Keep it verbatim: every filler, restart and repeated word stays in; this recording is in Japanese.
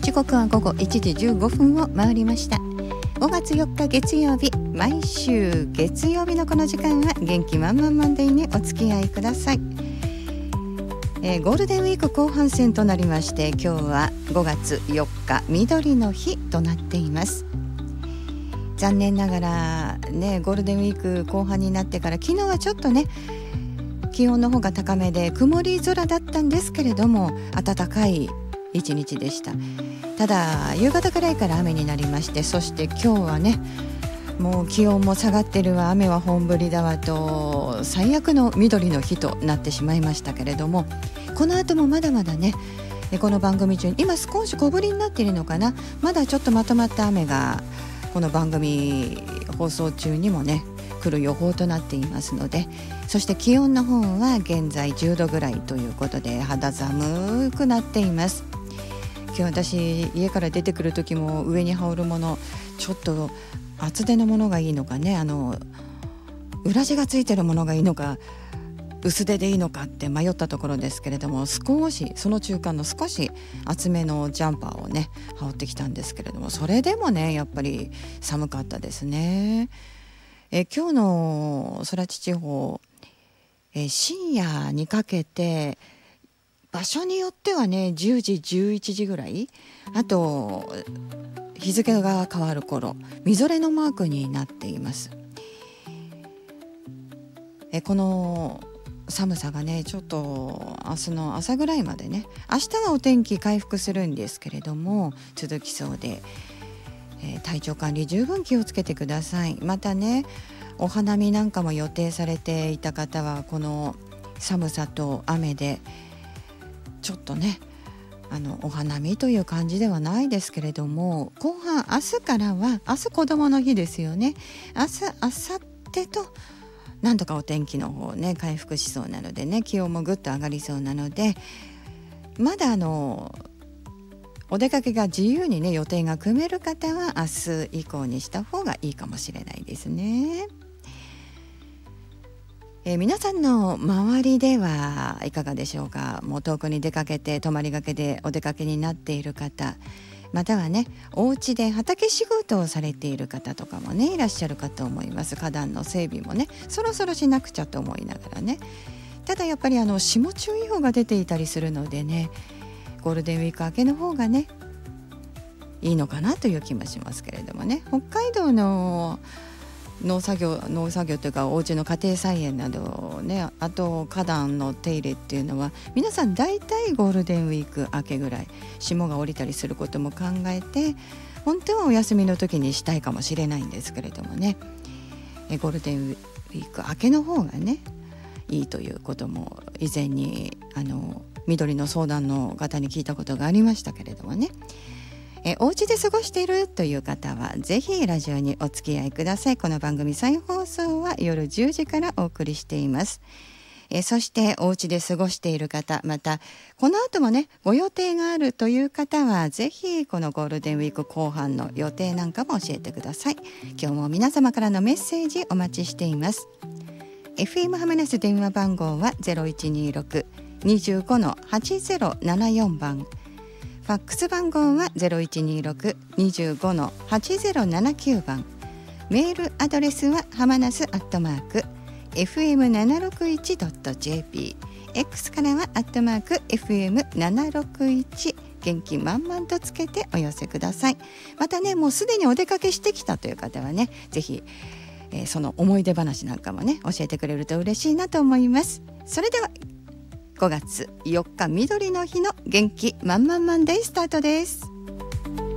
時刻は午後いちじじゅうごふんを回りました。ごがつよっか月曜日、毎週月曜日のこの時間は元気満々マンデーにお付き合いください。えー、ゴールデンウィーク後半戦となりまして、今日はごがつよっか緑の日となっています。残念ながらね、ゴールデンウィーク後半になってから、昨日はちょっとね気温の方が高めで曇り空だったんですけれども、暖かい一日でした。ただ夕方くらいから雨になりまして、そして今日はね、もう気温も下がってるわ、雨は本降りだわと最悪の緑の日となってしまいましたけれども、この後もまだまだね、この番組中に今少し小降りになっているのかな、まだちょっとまとまった雨がこの番組放送中にもね来る予報となっていますので、そして気温の方は現在じゅうどぐらいということで肌寒くなっています。今日私家から出てくる時も上に羽織るもの、ちょっと厚手のものがいいのかね、あの裏地がついてるものがいいのか薄手でいいのかって迷ったところですけれども、少しその中間の少し厚めのジャンパーをね羽織ってきたんですけれども、それでもねやっぱり寒かったですね。え今日の空知地方、え深夜にかけて場所によってはねじゅうじじゅういちじぐらい、あと日付が変わる頃、みぞれのマークになっています。えこの寒さがねちょっと明日の朝ぐらいまでね、明日はお天気回復するんですけれども続きそうで、えー、体調管理十分気をつけてください。またね、お花見なんかも予定されていた方はこの寒さと雨でちょっとね、あのお花見という感じではないですけれども、後半明日からは、明日子どもの日ですよね、明日明後日となんとかお天気の方ね回復しそうなのでね、気温もぐっと上がりそうなので、まだあのお出かけが自由にね予定が組める方は明日以降にした方がいいかもしれないですね。えー、皆さんの周りではいかがでしょうか。もう遠くに出かけて泊まりがけでお出かけになっている方、またはねお家で畑仕事をされている方とかもねいらっしゃるかと思います。花壇の整備もねそろそろしなくちゃと思いながらね、ただやっぱりあの霜注意報が出ていたりするのでね、ゴールデンウィーク明けの方がねいいのかなという気もしますけれどもね。北海道の農作業農作業というかお家の家庭菜園などね、あと花壇の手入れっていうのは皆さん大体ゴールデンウィーク明けぐらい霜が降りたりすることも考えて、本当はお休みの時にしたいかもしれないんですけれどもね、えゴールデンウィーク明けの方がねいいということも以前にあの緑の相談の方に聞いたことがありましたけれどもね、えお家で過ごしているという方はぜひラジオにお付き合いください。この番組再放送は夜じゅうじからお送りしています。えそしてお家で過ごしている方、またこの後もねご予定があるという方はぜひこのゴールデンウィーク後半の予定なんかも教えてください。今日も皆様からのメッセージお待ちしています。 エフエム ハムネス電話番号は ゼロいちにーろく にじゅうご はちゼロななよん 番、ファックス番号は ゼロいちにーろく にじゅうご はちゼロななきゅう 番、メールアドレスははまなすアットマーク エフエムななろくいちドットジェーピー、 X からはアットマーク エフエムななろくいち、 元気満々とつけてお寄せください。またねもうすでにお出かけしてきたという方はねぜひ、えー、その思い出話なんかもね教えてくれると嬉しいなと思います。それではごがつよっか緑の日の元気満々マンデースタートです。